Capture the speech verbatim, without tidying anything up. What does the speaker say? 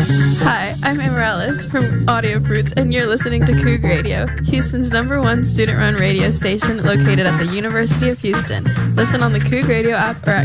Hi, I'm Amaryllis from Audio Fruits, and you're listening to Coug Radio, Houston's number one student-run radio station located at the University of Houston. Listen on the Coug Radio app or at